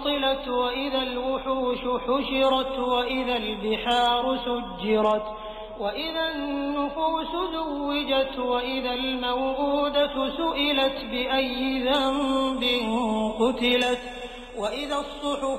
عطلت وإذا الوحوش حشرت وإذا البحار سجرت وإذا النفوس زوجت وإذا الموءودة سئلت بأي ذنب قتلت وإذا الصحف